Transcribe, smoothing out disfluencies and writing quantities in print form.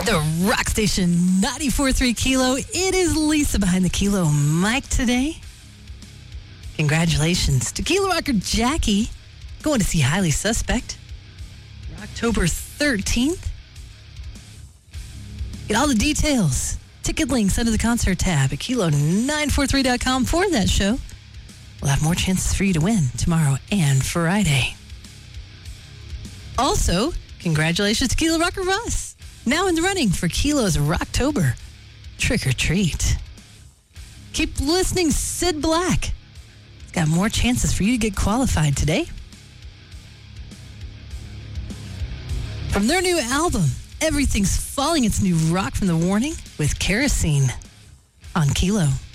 The Rock Station 94.3 Kilo. It is Lisa behind the Kilo mic today. Congratulations to Kilo Rocker Jackie going to see Highly Suspect October 13th. Get all the details, ticket links under the concert tab at kilo943.com for that show. We'll have more chances for you to win tomorrow and Friday. Also, congratulations to Kilo Rocker Russ. Now in the running for Kilo's Rocktober Trick or Treat. Keep listening, Sid Black. He's got more chances for you to get qualified today. From their new album, Everything's Falling, it's new rock from The Warning with Kerosene on Kilo.